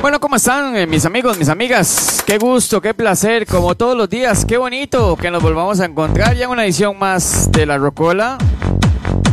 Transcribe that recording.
Bueno, ¿cómo están mis amigos, mis amigas? Qué gusto, qué placer, como todos los días, qué bonito que nos volvamos a encontrar ya en una edición más de La Rocola.